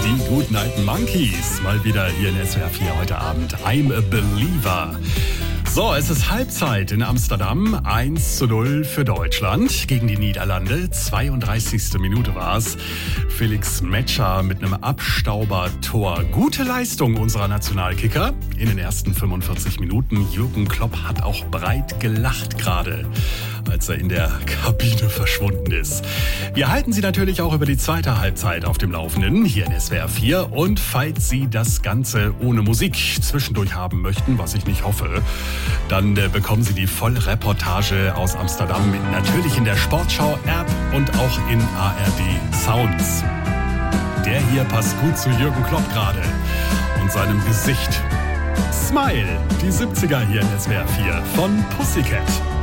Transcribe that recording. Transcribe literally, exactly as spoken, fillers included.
Die guten alten Monkeys, mal wieder hier in S W R vier heute Abend. I'm a Believer. So, es ist Halbzeit in Amsterdam. eins zu null für Deutschland gegen die Niederlande. zweiunddreißigste Minute war's. Felix Metscher mit einem Abstaubertor. Gute Leistung unserer Nationalkicker in den ersten fünfundvierzig Minuten. Jürgen Klopp hat auch breit gelacht gerade, als er in der Kabine verschwunden ist. Wir halten Sie natürlich auch über die zweite Halbzeit auf dem Laufenden hier in S W R vier. Und falls Sie das Ganze ohne Musik zwischendurch haben möchten, was ich nicht hoffe, dann äh, bekommen Sie die Vollreportage aus Amsterdam natürlich in der Sportschau-App und auch in A R D Sounds. Der hier passt gut zu Jürgen Klopp gerade und seinem Gesicht. Smile, die siebziger hier in S W R vier von Pussycat.